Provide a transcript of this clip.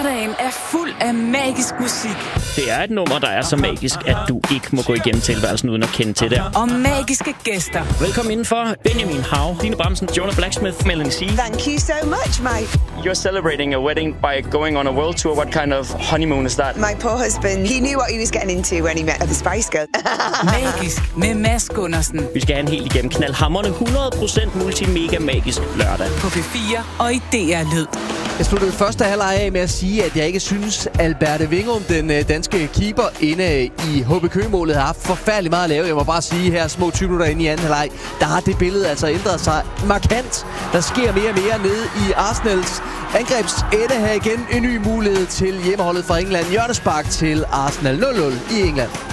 Hverdagen er fuld af magisk musik. Det er et nummer, der er så magisk, at du ikke må gå igennem tilværelsen uden at kende til det. Og magiske gæster. Velkommen indenfor. Benjamin Hav, Line Bramsen, Jonah Blacksmith, Melanie C. Thank you so much, mate. You're celebrating a wedding by going on a world tour. What kind of honeymoon is that? My poor husband, he knew what he was getting into when he met the Spice Girl. Magisk med Mads Gundersen. Vi skal have en helt igennem knaldhamrende 100% multimega magisk lørdag. På P4 og i DR Lyd. Jeg sluttede første halvleg af med at sige, at jeg ikke synes, Alberte Wingum, den danske keeper inde i HB Køge-målet, har haft forfærdeligt meget at lave. Jeg må bare sige her, små 20 minutter inde i anden halvleg, der har det billede altså ændret sig markant. Der sker mere og mere nede i Arsenals angrebsende her igen. En ny mulighed til hjemmeholdet fra England. Hjørnespark til Arsenal 0-0 i England.